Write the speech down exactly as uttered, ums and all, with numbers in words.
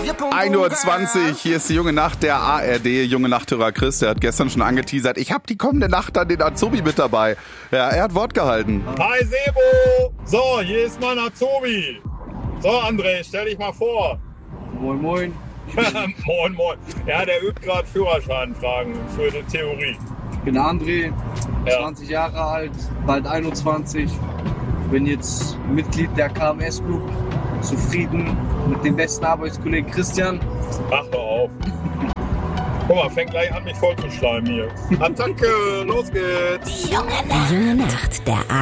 ein Uhr zwanzig, hier ist die Junge Nacht, der A R D Junge Nachthörer Chris, der hat gestern schon angeteasert, ich habe die kommende Nacht dann den Azubi mit dabei. Ja, er hat Wort gehalten. Hi Sebo! So, hier ist mein Azubi. So André, stell dich mal vor. Moin moin. Moin moin. Ja, der übt gerade Führerscheinfragen für die Theorie. Ich bin André, Ja. zwanzig Jahre alt, bald einundzwanzig. Bin jetzt Mitglied der K M S Group. Zufrieden mit dem besten Arbeitskollegen Christian. Ach doch auf. Guck mal, fängt gleich an, mich voll zu schleimen hier. Attacke, los geht's. Die Junge Nacht, der